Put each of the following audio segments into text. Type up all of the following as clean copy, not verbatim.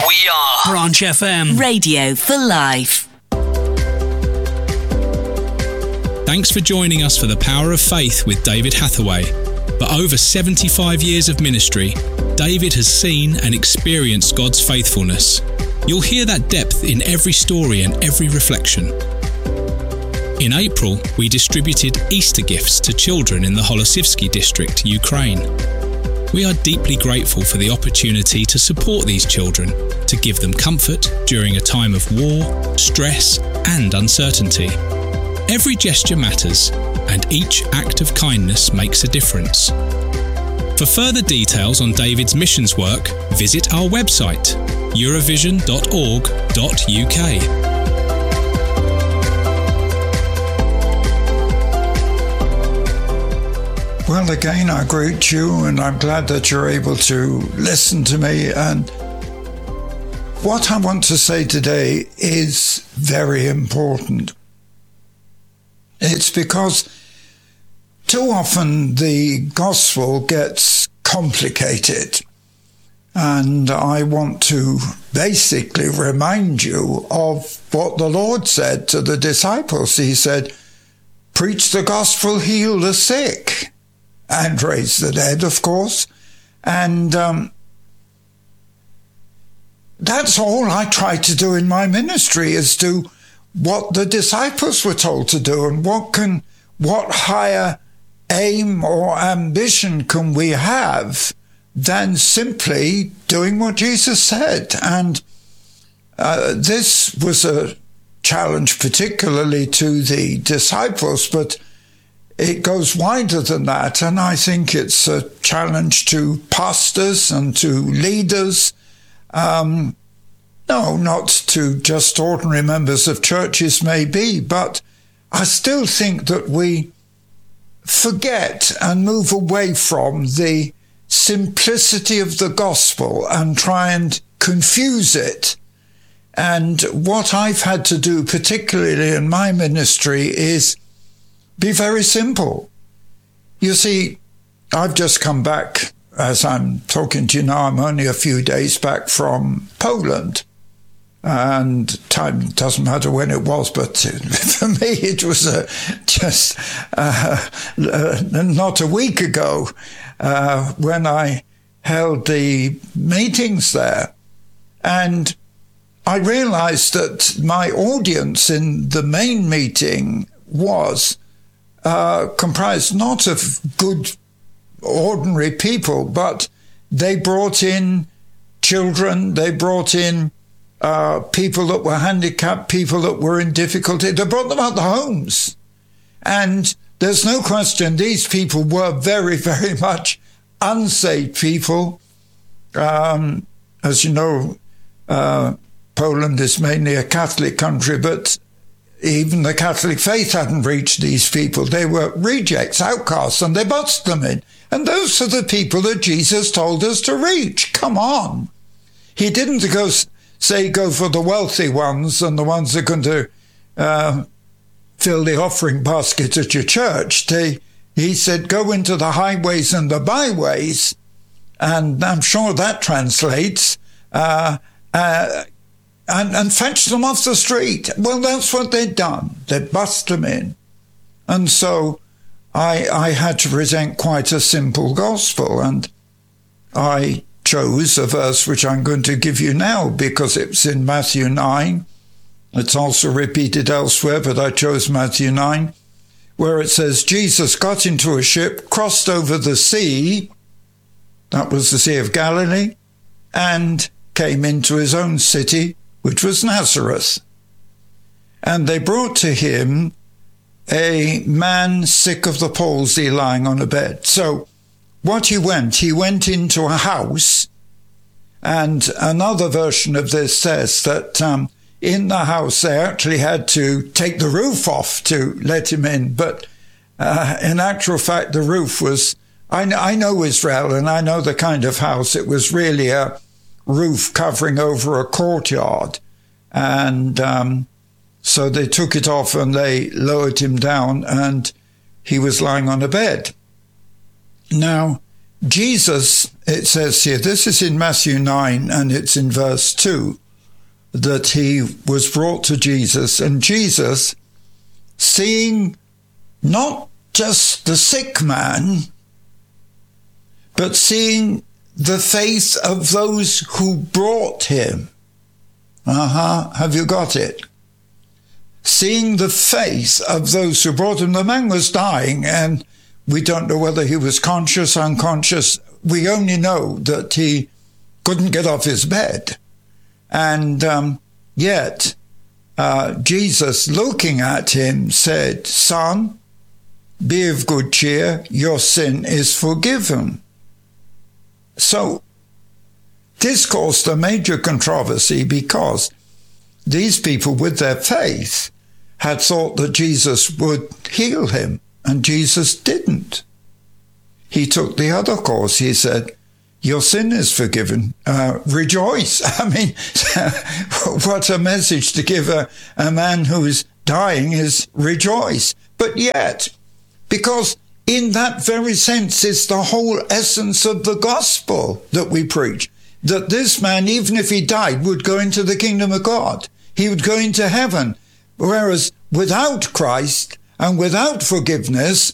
We are Branch FM. Radio for life. Thanks for joining us for The Power of Faith with David Hathaway. For over 75 years of ministry, David has seen and experienced God's faithfulness. You'll hear that depth in every story and every reflection. In April, we distributed Easter gifts to children in the Holosivsky district, Ukraine. We are deeply grateful for the opportunity to support these children, to give them comfort during a time of war, stress, and uncertainty. Every gesture matters, and each act of kindness makes a difference. For further details on David's missions work, visit our website, eurovision.org.uk. Well, again, I greet you, and I'm glad that you're able to listen to me. And what I want to say today is very important. It's because too often the gospel gets complicated. And I want to basically remind you of what the Lord said to the disciples. He said, preach the gospel, heal the sick, and raise the dead, of course. And that's all I try to do in my ministry, is do what the disciples were told to do. And what higher aim or ambition can we have than simply doing what Jesus said? And this was a challenge particularly to the disciples, but it goes wider than that. And I think it's a challenge to pastors and to leaders. No, not to just ordinary members of churches maybe, but I still think that we forget and move away from the simplicity of the gospel and try and confuse it. And what I've had to do, particularly in my ministry, is be very simple. You see, I've just come back, as I'm talking to you now, I'm only a few days back from Poland. And time doesn't matter when it was, but for me it was just not a week ago when I held the meetings there. And I realized that my audience in the main meeting was comprised not of good, ordinary people, but they brought in children, they brought in people that were handicapped, people that were in difficulty. They brought them out the homes. And there's no question these people were very, very much unsaved people. As you know, Poland is mainly a Catholic country, but even the Catholic faith hadn't reached these people. They were rejects, outcasts, and they boxed them in. And those are the people that Jesus told us to reach. Come on. He didn't go for the wealthy ones and the ones that are going to fill the offering basket at your church. He said, go into the highways and the byways, and I'm sure that translates, and fetch them off the street. Well, that's what they'd done. They'd bust them in. And so I had to present quite a simple gospel, and I chose a verse which I'm going to give you now because it's in Matthew 9. It's also repeated elsewhere, but I chose Matthew 9, where it says, Jesus got into a ship, crossed over the sea, that was the Sea of Galilee, and came into his own city, which was Nazareth. And they brought to him a man sick of the palsy lying on a bed. So he went into a house, and another version of this says that in the house they actually had to take the roof off to let him in. But in actual fact, the roof was, I know Israel and I know the kind of house. It was really a roof covering over a courtyard. And so they took it off and they lowered him down, and he was lying on a bed. Now, Jesus, it says here, this is in Matthew 9, and it's in verse 2, that he was brought to Jesus, and Jesus, seeing not just the sick man, but seeing the faith of those who brought him. Have you got it? Seeing the faith of those who brought him. The man was dying, and we don't know whether he was conscious, unconscious. We only know that he couldn't get off his bed. And yet, Jesus, looking at him, said, "Son, be of good cheer, your sin is forgiven." So, this caused a major controversy because these people, with their faith, had thought that Jesus would heal him, and Jesus didn't. He took the other course. He said, "Your sin is forgiven. Rejoice." I mean, what a message to give a man who is dying, is rejoice. But yet, because in that very sense is the whole essence of the gospel that we preach, that this man, even if he died, would go into the kingdom of God. He would go into heaven. Whereas without Christ and without forgiveness,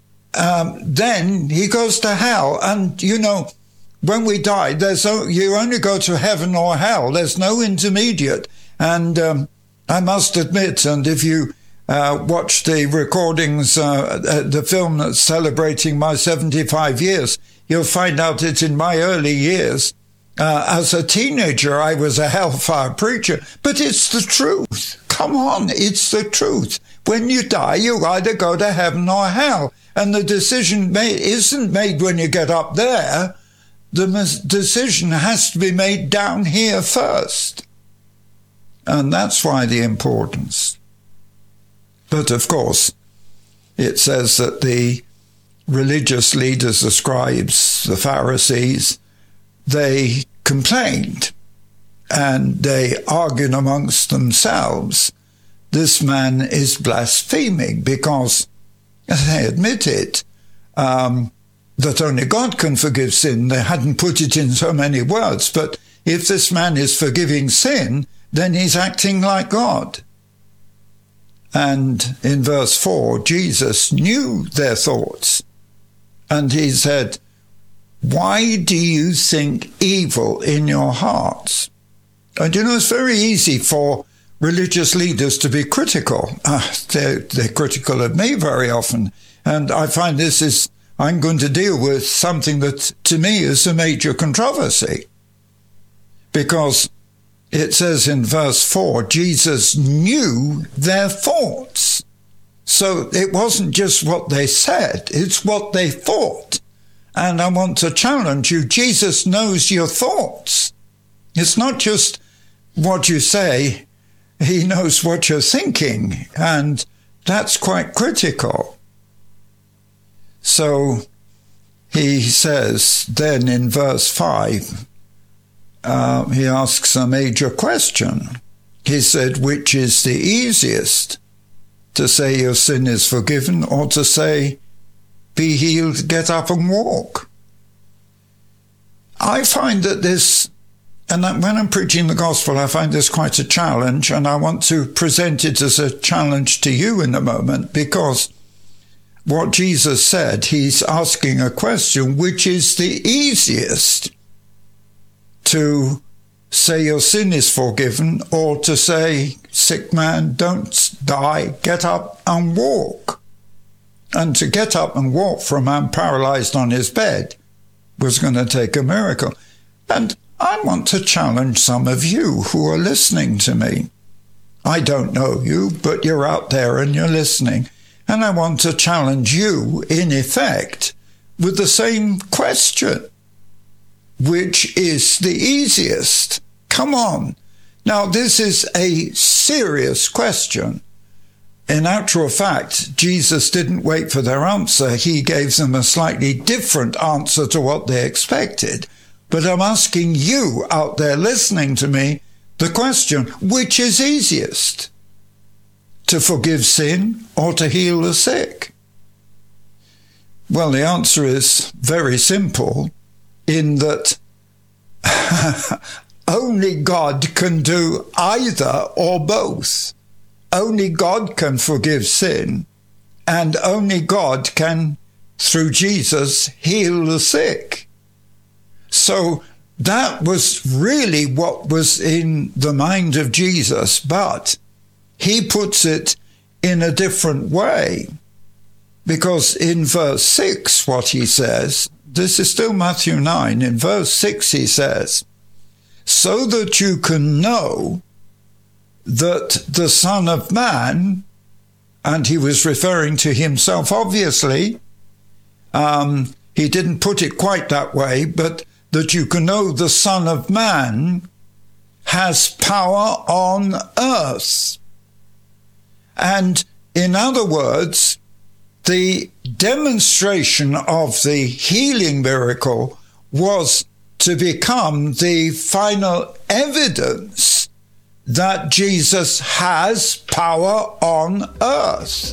then he goes to hell. And, you know, when we die, you only go to heaven or hell. There's no intermediate. And I must admit, and if you watch the recordings, the film that's celebrating my 75 years, you'll find out that in my early years, as a teenager, I was a hellfire preacher. But it's the truth. Come on, it's the truth. When you die, you either go to heaven or hell. And the decision isn't made when you get up there. The decision has to be made down here first. And that's why the importance. But of course, it says that the religious leaders, the scribes, the Pharisees, they complained and they argued amongst themselves. This man is blaspheming because they admitted that only God can forgive sin. They hadn't put it in so many words, but if this man is forgiving sin, then he's acting like God. And in verse 4, Jesus knew their thoughts, and he said, "Why do you think evil in your hearts?" And you know, it's very easy for religious leaders to be critical. They're critical of me very often. And I find I'm going to deal with something that to me is a major controversy. Because it says in verse 4, Jesus knew their thoughts. So it wasn't just what they said, it's what they thought. And I want to challenge you, Jesus knows your thoughts. It's not just what you say, he knows what you're thinking. And that's quite critical. So he says then in verse 5, he asks a major question. He said, which is the easiest? To say your sin is forgiven, or to say, be healed, get up and walk? I find that this, and when I'm preaching the gospel, I find this quite a challenge, and I want to present it as a challenge to you in a moment, because what Jesus said, he's asking a question, which is the easiest? To say your sin is forgiven, or to say, sick man, don't die, get up and walk. And to get up and walk for a man paralyzed on his bed was going to take a miracle. And I want to challenge some of you who are listening to me. I don't know you, but you're out there and you're listening. And I want to challenge you, in effect, with the same question. Which is the easiest? Come on. Now, this is a serious question. In actual fact, Jesus didn't wait for their answer. He gave them a slightly different answer to what they expected. But I'm asking you out there listening to me the question, which is easiest? To forgive sin or to heal the sick? Well, the answer is very simple, in that only God can do either or both. Only God can forgive sin, and only God can, through Jesus, heal the sick. So that was really what was in the mind of Jesus, but he puts it in a different way. Because in verse 6, what he says, this is still Matthew 9, in verse 6 he says, so that you can know that the Son of Man, and he was referring to himself, obviously, he didn't put it quite that way, but that you can know the Son of Man has power on earth. And in other words, the demonstration of the healing miracle was to become the final evidence that Jesus has power on earth.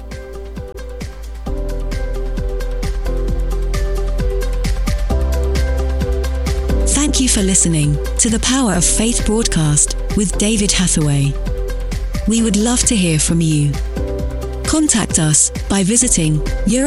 Thank you for listening to the Power of Faith broadcast with David Hathaway. We would love to hear from you. Contact us by visiting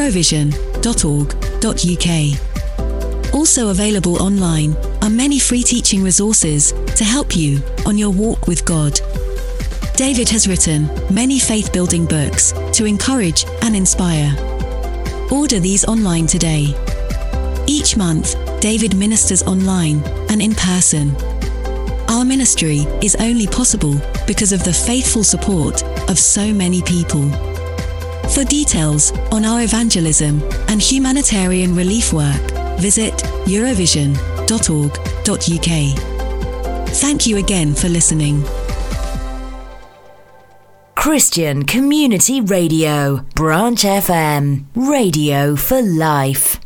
eurovision.org.uk. Also available online are many free teaching resources to help you on your walk with God. David has written many faith-building books to encourage and inspire. Order these online today. Each month, David ministers online and in person. Our ministry is only possible because of the faithful support of so many people. For details on our evangelism and humanitarian relief work, visit eurovision.org.uk. Thank you again for listening. Christian Community Radio, Branch FM, Radio for Life.